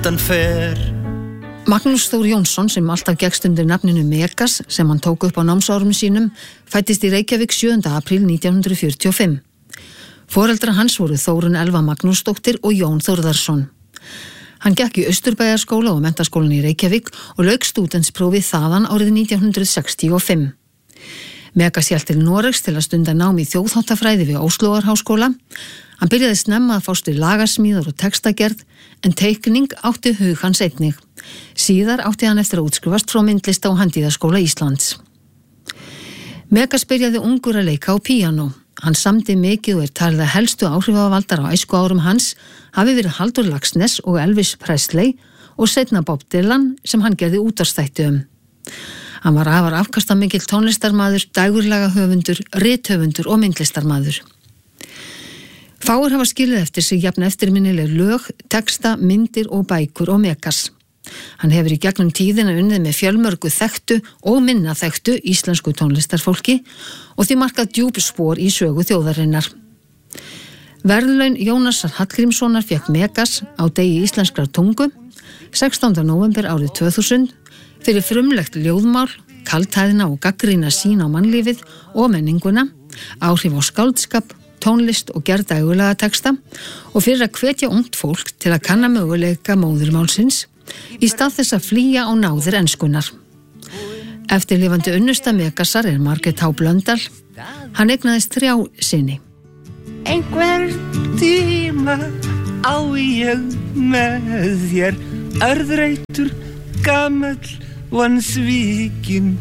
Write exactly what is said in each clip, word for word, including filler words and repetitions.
Aldan fer. Magnús Þór Jónsson, sem alltaf gekkst undir nafninu Megas, sem hann tók upp á námsárum sínum, fæddist í Reykjavík sjöunda apríl nítján hundruð fjörutíu og fimm. Foreldrar hans voru Þórunn Elva Magnúsdóttir og Jón Þórðarsson. Hann gekk í Austurbæjarskóla og menntaskólann í Reykjavík og lauk stúdentsprófið þaðan árið nítján hundruð sextíu og fimm. Megas hélt til Noregs til að stunda nám í þjóðháttafræði við Óslóarháskóla. Hann byrjaði snemma að fást við lagasmíðar og textagerð, en teikning átti hug hans einnig. Síðar átti hann eftir að útskrifast frá myndlista og handíðaskóla Íslands. Megas byrjaði ungur að leika á píanó. Hann samdi mikið og er talið að helstu áhrifavaldar á æsku árum hans hafi verið Halldór Laxness og Elvis Presley og seinna Bob Dylan, sem hann gerði útvarpsþætti um. Hann var afar afkastamikill tónlistarmaður, dægurlaga höfundur, rithöfundur og myndlistarmaður. Fáir hafa skilið eftir sig jafn eftirminnileg lög, texta, myndir og bækur og Megas. Hann hefur í gegnum tíðina unnið með fjölmörgu þekktu og minna þekktu íslensku tónlistarfólki og því markað djúp spor í sögu þjóðarinnar. Verðlaun Jónasar Hallgrímssonar fékk Megas á degi íslenskrar tungu sextánda nóvember árið tvö þúsund fyrir frumlegt ljóðmál, kaldhæðina og gagnrýna sýn á mannlífið og menninguna, áhrif á skáldskap, tónlist og gerð dægurlaga texta og fyrir að hvetja ungt fólk til að kanna möguleika móðurmálsins í stað þess að flýja á náðir enskunnar. Eftirlifandi unnusta Megasar er Margrét H. Blöndal. Hann eignaðist þrjá syni. Einhver tíma á ég með þér örðreitur gamall vansvíkin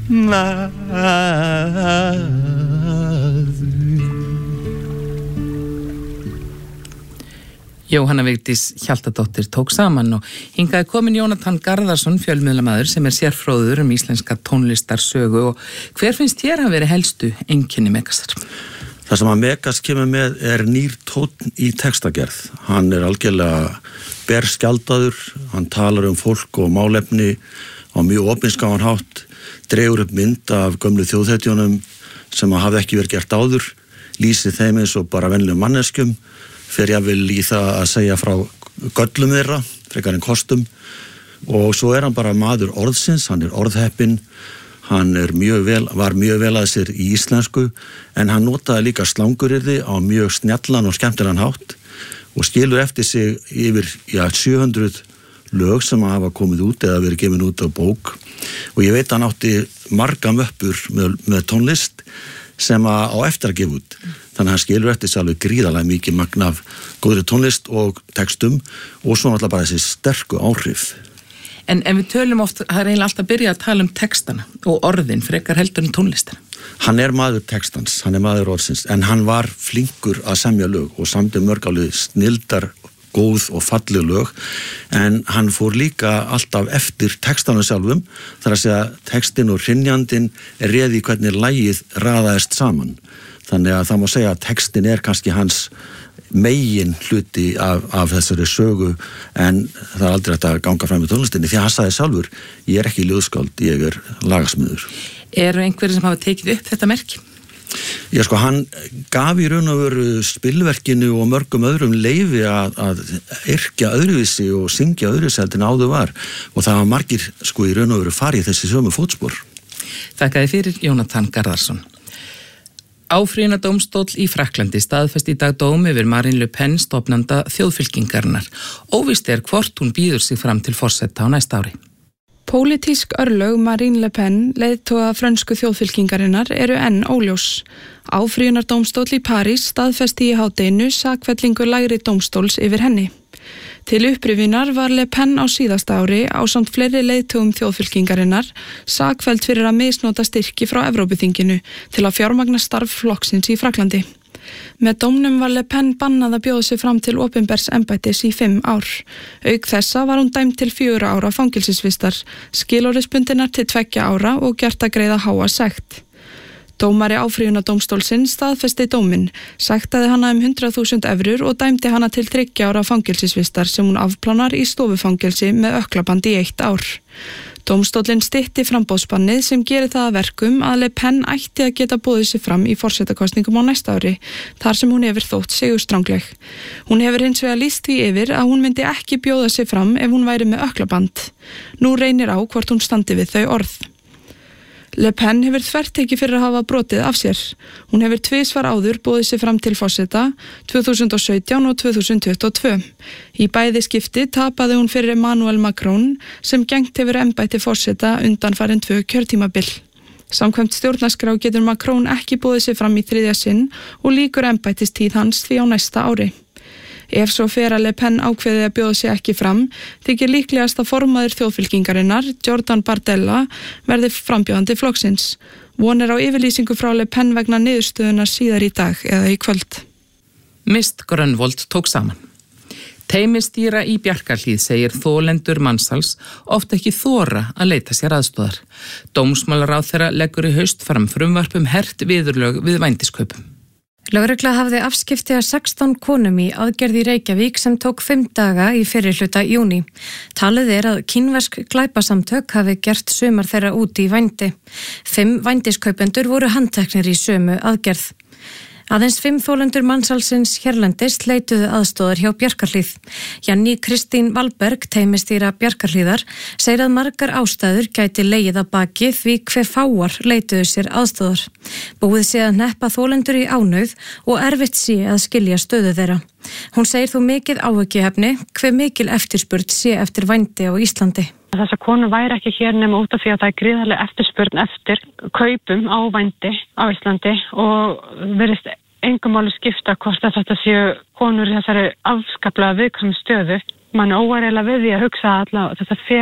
maður. Jóhanna Vigdís Hjaltadóttir tók saman og hingaði komin Jónatan Garðarsson, fjölmiðlamaður sem er sérfróður um íslenska tónlistarsögu. Og hver finnst þér að vera helstu einkenni Megasar? Það sem að Megas kemur með er nýr tónn í textagerð. Hann er algjörlega berskjaldaður, hann talar um fólk og málefni á mjög opinskáan hátt, dregur upp mynd af gömlu þjóðhetjunum sem að hafa ekki verið gert áður, lýsir þeim eins og bara venlegum manneskjum, fer ég vil í það að segja frá göllum þeirra, frekar en kostum, og svo er hann bara maður orðsins, hann er orðheppinn, hann er mjög vel, var mjög vel að sér í íslensku, en hann notaði líka slanguryrði á mjög snjallan og skemmtilegan hátt og skilur eftir sig yfir ja, sjö hundruð lög sem hafa komið út eða verið gefin út á bók, og ég veit hann átti marga möppur með, með tónlist sem að á eftir að gefa út. Þannig að hann skilur eftir sig alveg gríðarlega mikið magn af góðri tónlist og textum og svo náttúrulega bara þessi sterku áhrif. En, en við tölum oft, það er eiginlega alltaf að byrja að tala um textana og orðin, frekar heldur en tónlistina. Hann er maður textans, hann er maður orðsins, en hann var flinkur að semja lög og samdi mörg alveg snildar, góð og falleg lög, en hann fór líka alltaf eftir textanum sjálfum, þar að segja textin og hrynjandin er réði hvernig lagið raðaðist saman. Þannig að það má segja að textin er kannski hans megin hluti af, af þessari sögu, en það er aldrei hægt að ganga fram í tónlistinni, því að hann sagði sjálfur, ég er ekki ljóðskáld, ég er lagasmiður. Eru einhverjir sem hafa tekið upp þetta merki? Já, sko, hann gaf í raun og veru spilverkinu og mörgum öðrum leyfi að, að yrkja öðruvísi og syngja öðruvísi heldur en áður var, og það var margir, sko, í raun og veru farið þessi sömu fótspor. Þakkaði fyrir Jónatan Garðarsson. Áfrýjunardómstóll í Frakklandi staðfesti í dag dóm yfir Marine Le Pen, stofnanda þjóðfylkingarinnar. Óvíst er hvort hún býður sig fram til forseta á næsta ári. Pólitísk örlög Marine Le Pen, leiðtoga frönsku þjóðfylkingarinnar, eru enn óljós. Áfrýjunardómstóll í París staðfesti í hádeginu sakfellingu lægri dómstóls yfir henni. Til upprifjunar var Le Pen á síðasta ári ásamt fleiri leiðtogum þjóðfylkingarinnar sakfelld fyrir að misnota styrki frá Evrópuþinginu til að fjármagna starf flokksins í Frakklandi. Með dómnum var Le Pen bannað að bjóða sig fram til opinbers embættis í fimm ár. Auk þessa var hún dæmd til fjögurra ára fangelsisvistar, skilorðsbundinnar til tveggja ára og gert að greiða háa sekt. Dómari áfrýjunardómstólsins staðfesti dóminn, sektaði hana um hundrað þúsund evrur og dæmdi hana til þriggja ára fangelsisvistar sem hún afplánar í stofufangelsi með ökklaband í eitt ár. Dómstóllinn stytti framboðsbannið sem gerir það að verkum að Le Pen ætti að geta boðið sig fram í forsetakosningum á næsta ári, þar sem hún hefur þótt sigurstrangleg. Hún hefur hins vegar lýst því yfir að hún myndi ekki bjóða sig fram ef hún væri með ökklaband. Nú reynir á hvort hún standi við þau orð. Le Pen hefur þvertekið fyrir að hafa brotið af sér. Hún hefur tvisvar áður boðið sig fram til forseta tvö þúsund og sautján og tvö þúsund tuttugu og tvö. Í bæði skipti tapaði hún fyrir Emmanuel Macron sem gegnt hefur embætti forseta undanfarin tvö kjörtímabil. Samkvæmt stjórnarskrá getur Macron ekki boðið sig fram í þriðja sinn og lýkur embættistíð hans því á næsta ári. Ef svo fer að Le Pen ákveði að bjóða sig ekki fram, þykir líklegast að formaður þjóðfylkingarinnar, Jordan Bardella, verði frambjóðandi flokksins. Von er á yfirlýsingu frá Le Pen vegna niðurstöðunar síðar í dag eða í kvöld. Mist Grönvold tók saman. Teymistýra í Bjarkarhlíð segir þolendur mansals oft ekki þora að leita sér aðstoðar. Dómsmálaráðherra leggur í haust fram frumvarp um hert viðurlög við vændiskaupum. Lögregla hafði afskipti af sextán konum í aðgerð í Reykjavík sem tók fimm daga í fyrri hluta júní. Talið er að kínversk glæpasamtök hafi gert sumar þeirra út í vændi. Fimm vændiskaupendur voru handteknir í sömu aðgerð. Aðeins fimm þolendur mansalsins hérlendis leituðu aðstóðar hjá Bjarkarhlíð. Janni Kristín Valberg, teymistýra Bjarkarhlíðar, segir að margar ástæður gæti legið að baki því hve fáar leituðu sér aðstóðar. Búið sé að hneppa þolendur í ánauð og erfitt sé að skilja stöðu þeirra. Hún segir þó mikið áhyggjuefni hve mikil eftirspurn sé eftir vændi á Íslandi. Þessar konur væri ekki hér nema út af því að það er gríðarlega eftirspurn eftir kaupum á vændi á Íslandi og virðist engum máli skipta hvort að þetta séu konur í þessari afskaplega viðkvæmu stöðu. Man er óærilega við því að hugsa að þetta fer